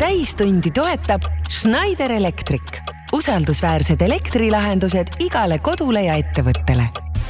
täistundi toetab Schneider Electric. Usaldusväärsed elektrilahendused igale kodule ja ettevõttele.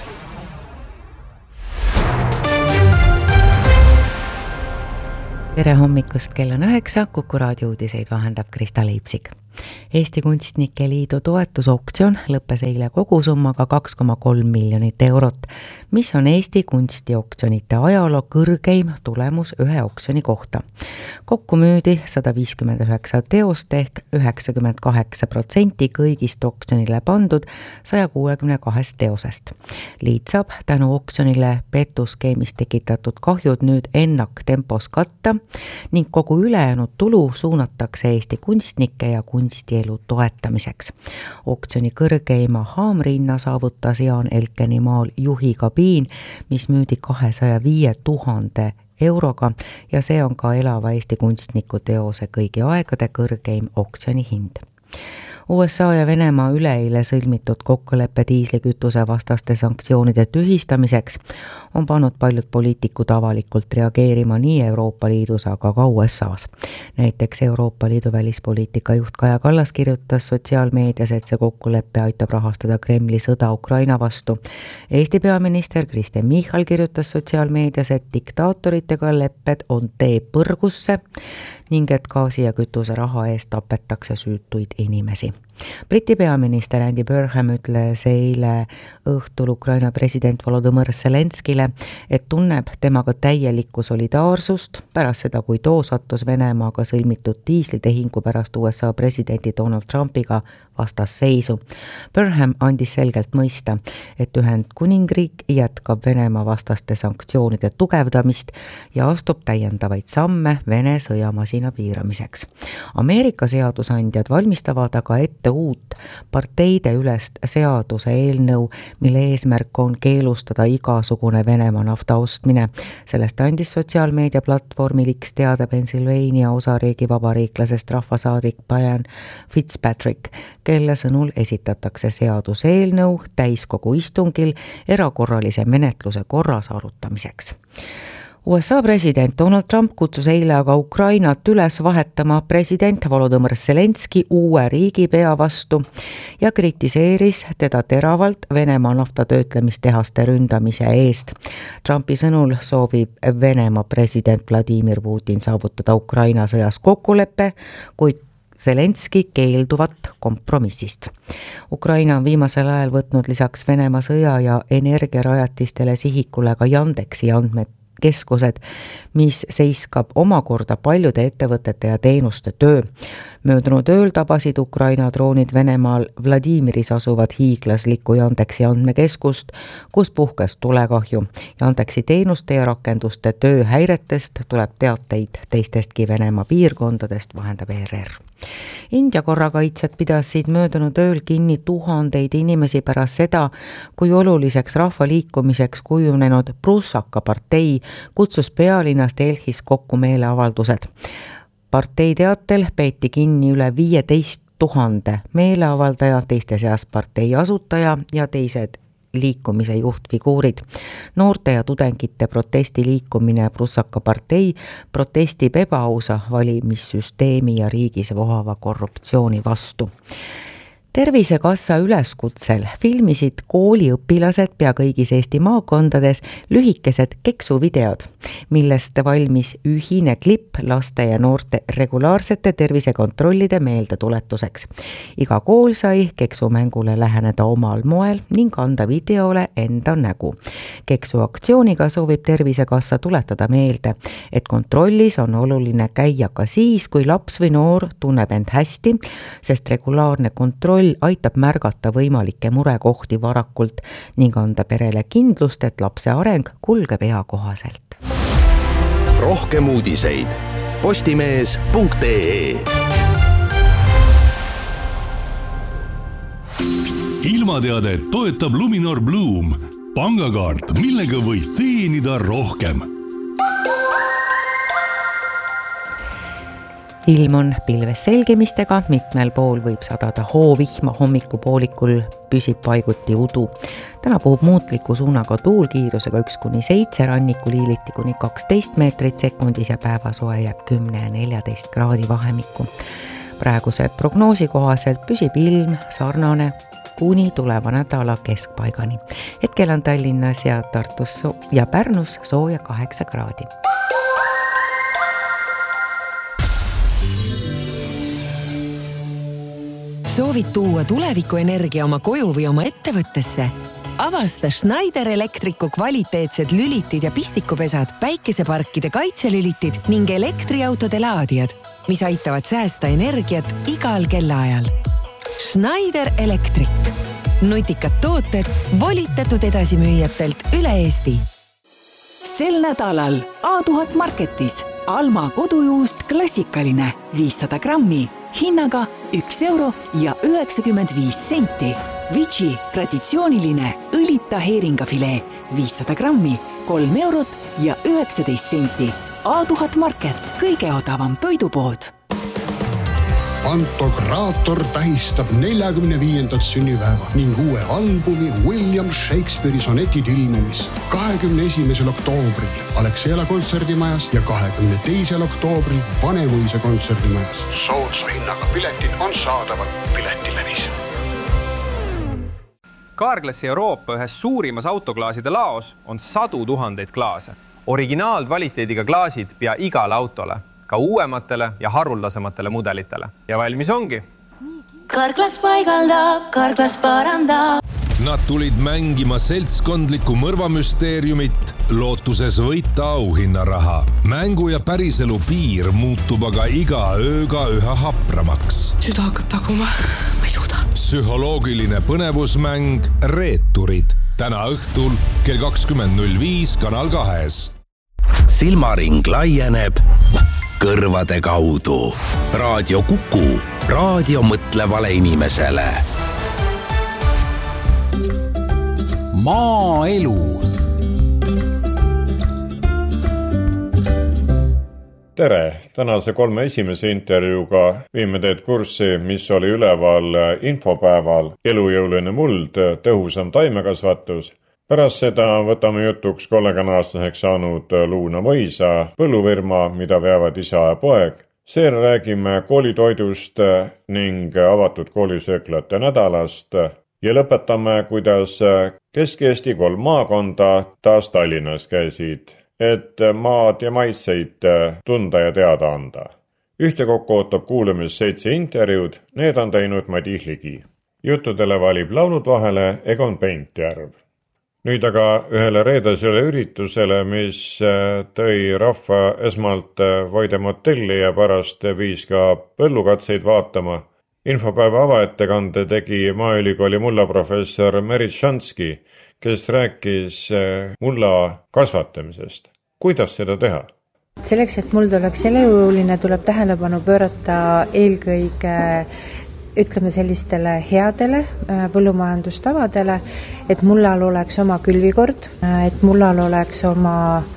Tere hommikust, kell on 9, Kuku raadio uudiseid vahendab Krista Leipsik. Eesti Kunstnike Liidu toetusoktsioon lõppes eile kogusummaga 2,3 miljonit eurot, mis on Eesti kunstioktsionite ajaloo kõrgeim tulemus ühe oktsiooni kohta. Kokku müüdi 159 teost ehk 98% kõigist oktsionile pandud 162 teosest. Liit saab tänu oktsionile petuskeemist tekitatud kahjud nüüd ennaktempos katta ning kogu ülejäänud tulu suunatakse Eesti kunstnike ja kunstielu toetamiseks. Oktsiooni kõrgeima haamrinna saavutas Jaan Elkeni maal Juhi kabiin, mis müüdi 205 000 euroga ja see on ka elava Eesti kunstniku teose kõigi aegade kõrgeim oktsiooni hind. USA ja Venemaa üleeile sõlmitud kokkuleppe diislikütuse vastaste sanktsioonide tühistamiseks on pannud paljud poliitikud avalikult reageerima nii Euroopa Liidus, aga ka USAs. Näiteks Euroopa Liidu välispoliitika juht Kaja Kallas kirjutas sotsiaalmeedias, et see kokkulepe aitab rahastada Kremli sõda Ukraina vastu. Eesti peaminister Kristen Michal kirjutas sotsiaalmeedias, et diktaatoritega lepped on tee põrgusse ning et gaasi ja kütuse raha eest tapetakse süütuid inimesi. Briti peaminister Andy Burnham ütles eile õhtul Ukraina president Volodymyr Zelenskile, et tunneb temaga täielikku solidaarsust pärast seda, kui too sattus Venemaaga sõlmitud diislitehingu pärast USA presidenti Donald Trumpiga vastasseisu. Burnham andis selgelt mõista, et Ühendkuningriik jätkab Venemaa vastaste sanktsioonide tugevdamist ja astub täiendavaid samme Vene sõjamasina piiramiseks. Ameerika seadusandjad valmistavad aga ette uut parteide ülest seaduse eelnõu, mille eesmärk on keelustada igasugune Venemaa nafta ostmine. Sellest andis sotsiaalmeedia platvormi X teada Pennsylvania osariigi vabariiklasest rahvasaadik Brian Fitzpatrick, kelle sõnul esitatakse seaduseelnõu täiskogu istungil erakorralise menetluse korras arutamiseks. USA president Donald Trump kutsus eile aga Ukrainat üles vahetama president Volodymyr Zelenski uue riigipea vastu ja kritiseeris teda teravalt Venemaa naftatöötlemistehaste ründamise eest. Trumpi sõnul soovib Venemaa president Vladimir Putin saavutada Ukraina sõjas kokkuleppe, kuid Zelenski keelduvat kompromissist. Ukraina on viimasel ajal võtnud lisaks Venemaa sõja ja energiarajatistele sihikule ka Yandexi andmekeskused, mis seiskab omakorda paljude ettevõtete ja teenuste töö. Möödunud ööl tabasid Ukraina droonid Venemaal Vladimiris asuvad hiiglaslikku Yandexi andmekeskust, kus puhkes tulekahju. Yandexi teenuste ja rakenduste tööhäiretest tuleb teateid teistestki Venemaa piirkondadest, vahendab ERR. India korrakaitsjad pidasid möödunud ööl kinni tuhandeid inimesi pärast seda, kui oluliseks rahvaliikumiseks kujunenud Prussaka partei kutsus pealinnas Delhis kokku meeleavaldused. Partei teatel peeti kinni üle 15 000 meeleavaldaja, teiste seas partei asutaja ja teised liikumise juhtfiguurid. Noorte ja tudengite protestiliikumine Prussaka partei protestib ebaausa valimissüsteemi ja riigis vohava korruptsiooni vastu. Tervisekassa üleskutsel filmisid kooliõpilased pea kõigis Eesti maakondades lühikesed keksuvideod, millest valmis ühine klipp laste ja noorte regulaarsete tervisekontrollide meeldetuletuseks. Iga kool sai keksumängule läheneda omal moel ning anda videole enda nägu. Keksuaktsiooniga soovib Tervisekassa tuletada meelde, et kontrollis on oluline käia ka siis, kui laps või noor tunneb end hästi, sest regulaarne kontroll aitab märgata võimalikke murekohti varakult ning anda perele kindlust, et lapse areng kulgeb eakohaselt. Rohkem uudiseid postimees.ee. Ilmateadet toetab Luminor Bloom, pangakaart, millega võid teenida rohkem. ilm on pilves selgimistega, mitmel pool võib sadada hoovihma, hommikupoolikul püsib paiguti udu. Täna puhub muutliku suunaga tuul kiirusega 1-7, rannikuliiliti kuni 12 meetrit sekundis ja päevasoe jääb 10 ja 14 kraadi vahemikku. Praeguse prognoosi kohaselt püsib ilm sarnane kuni tuleva nädala keskpaigani. Hetkel on Tallinnas ja Tartus ja Pärnus sooja 8 kraadi. Soovid tuua tulevikuenergia oma koju või oma ettevõttesse? Avasta Schneider Electricu kvaliteetsed lülitid ja pistikupesad, päikeseparkide kaitselülitid ning elektriautode laadijad, mis aitavad säästa energiat igal kellaajal. Schneider Electric. Nutikad tooted volitatud edasimüüjatelt üle Eesti. Sel nädalal A1000 Marketis Alma kodujuust klassikaline 500 grammi hinnaga 1 euro ja 95 senti. Vici traditsiooniline õlita heeringafilee 500 grammi 3 eurot ja 19 senti. A1000 Market, kõige odavam toidupood. Pantokraator tähistab 45. sünnipäeva ning uue albumi William Shakespeare'i sonetid ilmumist 21. oktoobril Alexela kontserdimajas ja 22. oktoobril Vanemuise kontserdimajas. Soodsa hinnaga piletid on saadaval Piletilevis. Carglassi Euroopa ühes suurimas autoklaaside laos on 100 000 klaase. Originaalkvaliteediga klaasid pea igale autole, ka uuematele ja haruldasematele mudelitele. Ja valmis ongi. Carglass paigaldab, Carglass parandab. Nad tulid mängima seltskondlikku mõrvamüsteeriumit, lootuses võita auhinnaraha. Mängu ja päriselu piir muutub aga iga ööga üha hapramaks. Süda hakkab taguma, ma ei suuda. Psühholoogiline põnevusmäng Reeturid. Täna õhtul kell 20.05 Kanal 2. Silmaring laieneb kõrvade kaudu. Raadio Kuku. Raadio mõtlevale inimesele. Maaelu. Tere! Tänase 3 esimese intervjuuga viime teed kurssi, mis oli üleval infopäeval Elujõuline muld, tõhusam taimekasvatus. Pärast seda võtame jutuks 30-aastaseks saanud Luuna Mõisa põllufirma, mida veavad isa ja poeg. Seejärel räägime koolitoidust ning avatud koolisööklate nädalast ja lõpetame, kuidas Kesk-Eesti 3 maakonda taas Tallinnas käisid, et maad ja maitseid tunda ja teada anda. Ühtekokku ootab kuulamist 7 intervjuud, need on teinud Madis Ligi. Juttudele valib laulud vahele Egon Peintjärv. Nüüd aga ühele reedesele üritusele, mis tõi rahva esmalt Voide motelli ja pärast viis ka põllukatseid vaatama. Infopäeva avaettekande tegi Maaülikooli mullaprofessor Merit Šanski, kes rääkis mulla kasvatamisest. Kuidas seda teha? Selleks, et muld oleks elujõuline, tuleb tähelepanu pöörata eelkõige ütleme sellistele headele põllumajandustavadele, et mullal oleks oma külvikord, et mullal oleks oma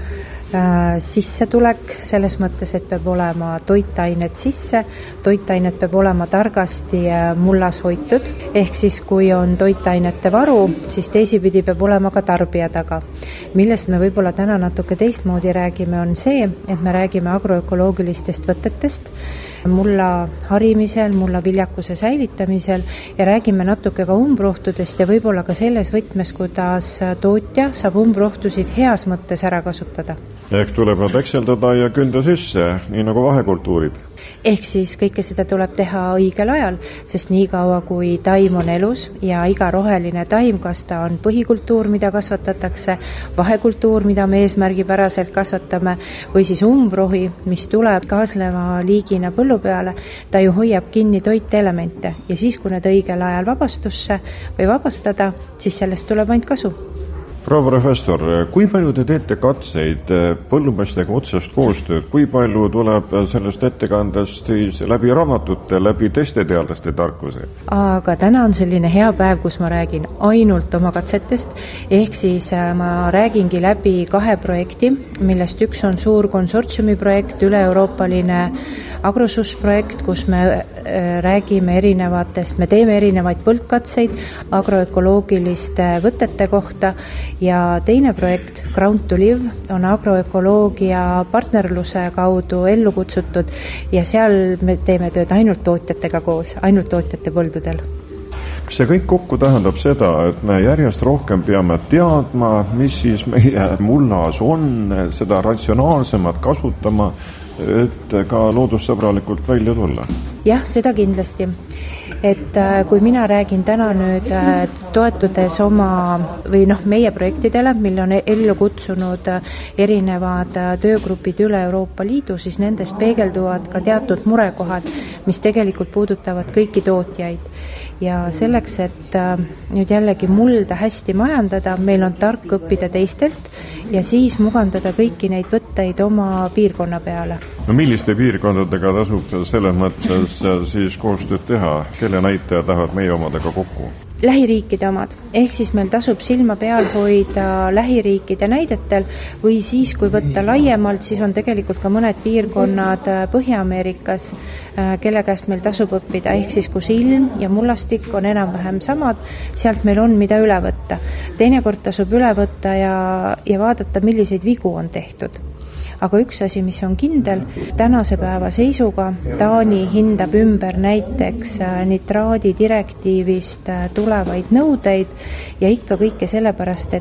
sissetulek, selles mõttes, et peab olema toitained sisse, toitained peab olema targasti mullas hoitud, ehk siis kui on toitainete varu, siis teisipidi peab olema ka tarbija taga. Millest me võib-olla täna natuke teistmoodi räägime, on see, et me räägime agroökoloogilistest võtetest, mulla harimisel, mulla viljakuse säilitamisel ja räägime natuke ka umbrohtudest ja võib-olla ka selles võtmes, kuidas tootja saab umbrohtusid heas mõttes ära kasutada. Ehk tuleb nad ekseldada ja künda sisse, nii nagu vahekultuurid. Ehk siis kõike seda tuleb teha õigel ajal, sest nii kaua kui taim on elus ja iga roheline taim, kas ta on põhikultuur, mida kasvatatakse, vahekultuur, mida me eesmärgipäraselt kasvatame, või siis umbrohi, mis tuleb kaasleva liigina põllu peale, ta ju hoiab kinni toitelemente ja siis, kui need õigel ajal vabastusse või vabastada, siis sellest tuleb ainult kasu. Proua professor, kui palju te teete katseid põllumeestega otsest koostööd, kui palju tuleb sellest ettekandest siis läbi raamatute, läbi teiste teadlaste tarkuse? Aga täna on selline hea päev, kus ma räägin ainult oma katsetest, ehk siis ma räägingi läbi 2 projekti, millest üks on suur konsortsiumi projekt, üle-euroopaline Agrosus projekt, kus me räägime me teeme erinevaid põldkatseid agroökoloogiliste võtete kohta ja teine projekt, Ground to Live, on agroökoloogia partnerluse kaudu ellu kutsutud ja seal me teeme tööd ainult tootjatega koos, ainult tootjate põldudel. See kõik kokku tähendab seda, et me järjest rohkem peame teadma, mis siis meie mullas on, seda ratsionaalsemalt kasutama, et ka loodussõbralikult välja tulla. Jah, seda kindlasti. Et kui mina räägin täna nüüd toetudes meie projektidele, mille on ellu kutsunud erinevad töögrupid üle Euroopa Liidu, siis nendes peegelduvad ka teatud murekohad, mis tegelikult puudutavad kõiki tootjaid. Ja selleks, et nüüd jällegi mulda hästi majandada, meil on tark õppida teistelt ja siis mugandada kõiki neid võtteid oma piirkonna peale. No milliste piirkondadega tasub selles mõttes siis koostööd teha? Kelle näitajad lähevad meie omadega kokku? Lähiriikide omad, ehk siis meil tasub silma peal hoida lähiriikide näidetel või siis, kui võtta laiemalt, siis on tegelikult ka mõned piirkonnad Põhja-Ameerikas, kelle käest meil tasub õppida, ehk siis kus ilm ja mullastik on enam-vähem samad, sealt meil on mida üle võtta. Teinekord tasub üle võtta ja vaadata, milliseid vigu on tehtud. Aga üks asi, mis on kindel, tänase päeva seisuga Taani hindab ümber näiteks nitraadi direktiivist tulevaid nõudeid ja ikka kõike sellepärast,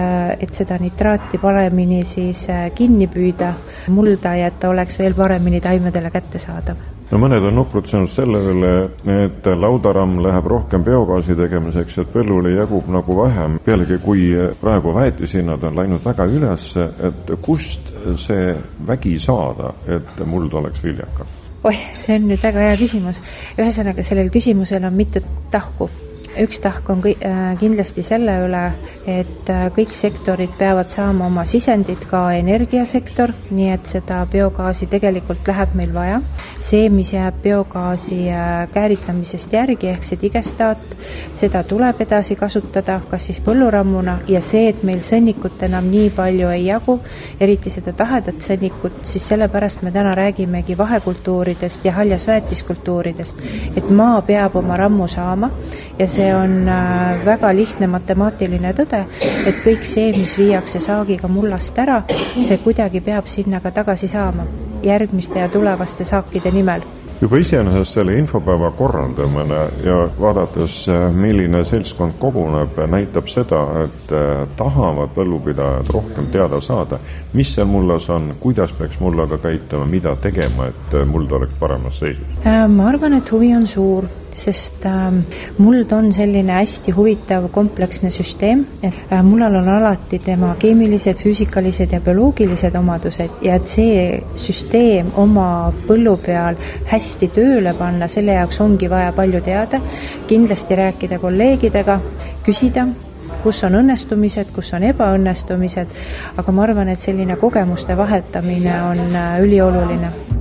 et seda nitraati paremini siis kinni püüda mulda ja et ta oleks veel paremini taimedele kättesaadav. No mõned on nukrutsenud selle üle, et laudaramm läheb rohkem biogaasi tegemiseks, et põllule jagub nagu vähem. Pealegi, kui praegu väetisinnad on läinud väga üles, et kust see vägi saada, et muld oleks viljakam? See on nüüd väga hea küsimus. Ühesõnaga, sellel küsimusel on mitu tahku. Üks tahk on kindlasti selle üle, et kõik sektorid peavad saama oma sisendid, ka energiasektor, nii et seda biogaasi tegelikult läheb meil vaja. See, mis jääb biogaasi kääritamisest järgi, ehk see digestaat, seda tuleb edasi kasutada, kas siis põllurammuna, ja see, et meil sõnnikut enam nii palju ei jagu, eriti seda tahedat sõnnikut, siis sellepärast me täna räägimegi vahekultuuridest ja haljasväetiskultuuridest, et maa peab oma rammu saama ja see on väga lihtne matemaatiline tõde, et kõik see, mis viiakse saagiga mullast ära, see kuidagi peab sinna ka tagasi saama järgmiste ja tulevaste saakide nimel. Juba iseenesest selle infopäeva korraldamine ja vaadates, milline seltskond koguneb, näitab seda, et tahavad põllupidajad rohkem teada saada, mis seal mullas on, kuidas peaks mullaga käituma, mida tegema, et muld oleks paremas seisus. Ma arvan, et huvi on suur, sest muld on selline hästi huvitav kompleksne süsteem, et mullal on alati tema keemilised, füüsikalised ja bioloogilised omadused ja et see süsteem oma põllu peal hästi tööle panna, selle jaoks ongi vaja palju teada, kindlasti rääkida kolleegidega, küsida, kus on õnnestumised, kus on ebaõnnestumised, aga ma arvan, et selline kogemuste vahetamine on ülioluline.